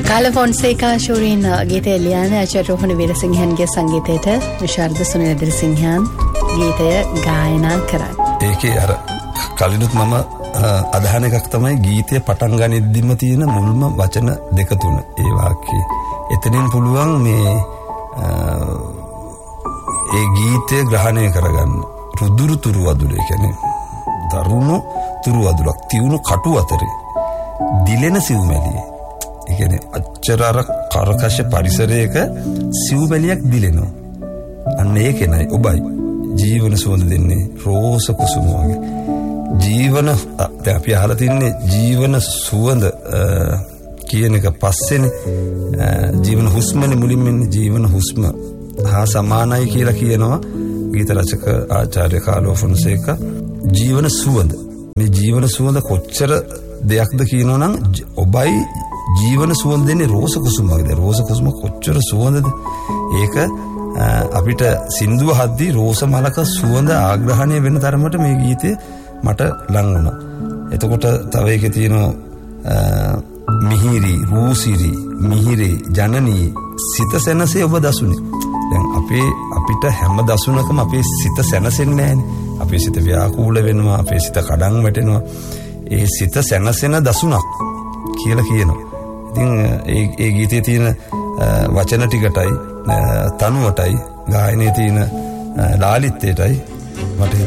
කාල ෆොන්සේකා ශූරීන් ගීතය ලියන ආචාර්ය රෝහණ වීරසිංහන්ගේ සංගීතයට විශාරද සුනිල් දිරිසිංහන් ගීතය ගායනා කරා. ඒකේ අර කලිනුත් මම අදහන එකක් තමයි ගීතය පටන් ගනිද්දිම තියෙන මුල්ම වචන දෙක තුන. ඒ වාක්‍යය. එතනින් පුළුවන් මේ ඒ ගීතය ග්‍රහණය කරගන්න. රුදුරු තුරු වදුර කියන්නේ දරුණු තුරු වදුරක් තියුණු කටු අතරේ දිලෙන සිව්මැලියේ. ඒ කියන්නේ අච්චර අර කරකශ පරිසරයක සිව්මැලියක් දිලෙනවා. අන්න ඒකේ නයි ඔබයි ජීවන සුවඳ දෙන්නේ රෝස කුසුම වගේ. ජීවන දැන් අපි අහලා තින්නේ ජීවන සුවඳ කියන එක පස්සේනේ ජීවන හුස්මනේ මුලින්ම එන්නේ. ජීවන හුස්ම හා සමානයි කියලා කියනවා ගීත රචක ආචාර්ය කාලෝ ෆොන්සේකා. ජීවන සුවඳ මේ ජීවන සුවඳ කොච්චර දෙයක්ද කියනවනම් ඔබයි ජීවන සුවඳ දෙන්නේ රෝස කුසුම වගේ. රෝස කුසුම කොච්චර සුවඳද ඒක අපිට සින්දුව හද්දී රෝස මලක සුවඳ ආග්‍රහණය වෙන තරමට මේ ගීතේ මට ලං වුණා. එතකොට තව එකේ තියෙනවා මිහිරි රූසිරි මිහිරේ ජනනී සිත සැනසේ ඔබ දසුනේ. දැන් අපිට හැම දසුනකම අපේ සිත සැනසෙන්නේ නැහැනේ. අපේ සිත ව්‍යාකූල වෙනවා, අපේ සිත කඩන් වැටෙනවා. ඒ සිත සැනසෙන දසුනක් කියලා කියනවා. ඉතින් ඒ ගීතයේ තියෙන වචන ටිකටයි තනුවටයි ගායනයේ තියෙන ලාලිත්‍යයටයි මට